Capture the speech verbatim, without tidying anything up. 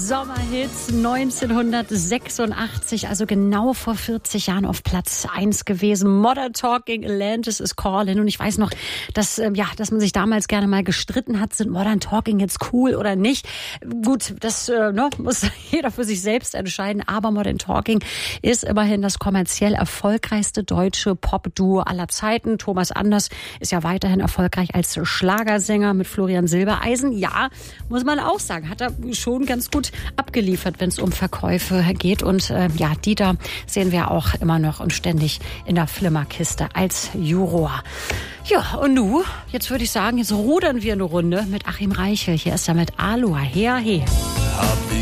Sommerhits neunzehnhundertsechsundachtzig, also genau vor vierzig Jahren auf Platz eins gewesen. Modern Talking, Atlantis is Calling. Und ich weiß noch, dass, ähm, ja, dass man sich damals gerne mal gestritten hat, sind Modern Talking jetzt cool oder nicht. Gut, das äh, ne, muss jeder für sich selbst entscheiden. Aber Modern Talking ist immerhin das kommerziell erfolgreichste deutsche Pop-Duo aller Zeiten. Thomas Anders ist ja weiterhin erfolgreich als Schlagersänger mit Florian Silbereisen. Ja, muss man auch sagen, hat er schon ganz gut abgeliefert, wenn es um Verkäufe geht. Und äh, ja, Dieter sehen wir auch immer noch und ständig in der Flimmerkiste als Juror. Ja, und nu, jetzt würde ich sagen, jetzt rudern wir eine Runde mit Achim Reichel. Hier ist er mit Aloha. Her, he.